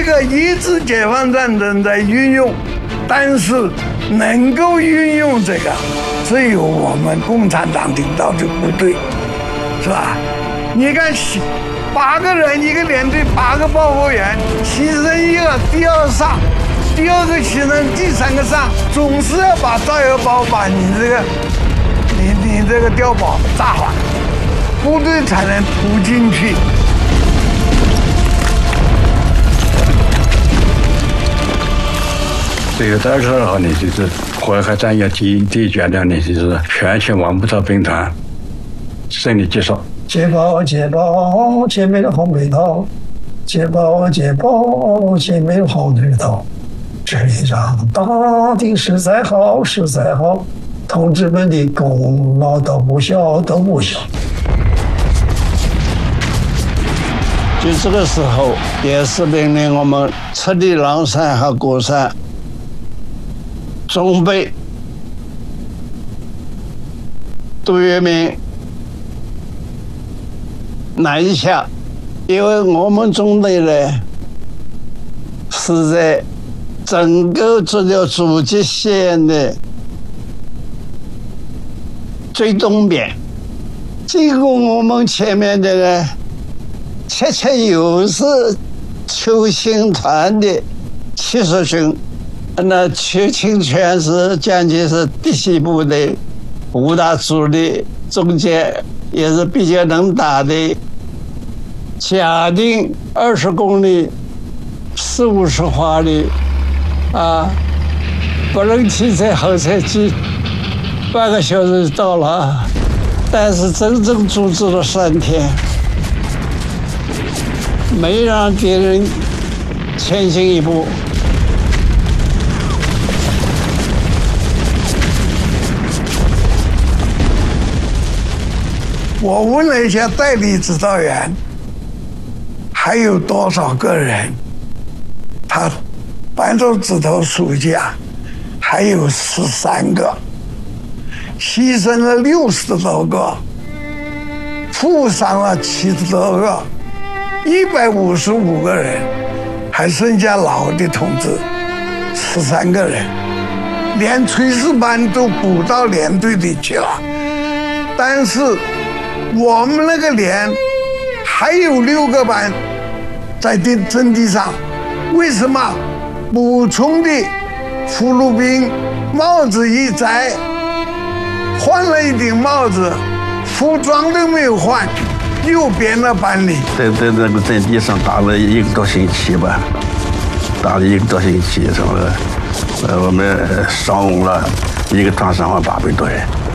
这个一直解放战争在运用，但是能够运用这个，只有我们共产党领导的部队，是吧？你看，8个人一个连队，8个报告员，牺牲一个，第二上，第二个牺牲，第3个上，总是要把炸药包把你这个碉堡炸坏，部队才能突进去。 这个这个时候呢，就是淮海战役第一阶段呢，就是全线王部草兵团胜利结束。 捷报捷报，前面的红北道；捷报捷报，前面的红北道。这一仗打的实在好，实在好，同志们的功劳都不小，都不小。 就这个时候，也是命令我们撤离狼山和鼓山，准备杜聿明南下，因为我们中队呢是在整个这条阻击线的最东边，经过我们前面这个切切又是邱兴团的70军，那邱清泉是将军是嫡系部队5大主力，中间也是比较能打的，假定20公里40-50华里啊，不能骑车后车机，8个小时就到了，但是整整阻止了3天，没让敌人前进一步。 我问了一下代理指导员，还有多少个人？他扳手指头数下，还有13个，牺牲了60多个，负伤了70多个，155个人，还剩下老的同志13个人，连炊事班都补到连队里去了。但是我们那个连还有6个班在阵地上，为什么？补充的俘虏兵帽子一摘，换了一顶帽子，服装都没有换，又编了班里。 在那个阵地上打了1个多星期吧，打了1个多星期，什么我们伤亡了1个团伤亡800多人。